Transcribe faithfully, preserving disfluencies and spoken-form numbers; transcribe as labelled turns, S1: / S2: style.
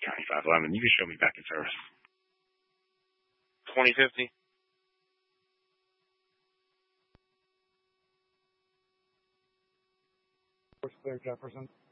S1: County five eleven. You can show me back in service.
S2: twenty fifty.
S3: Clear Jefferson.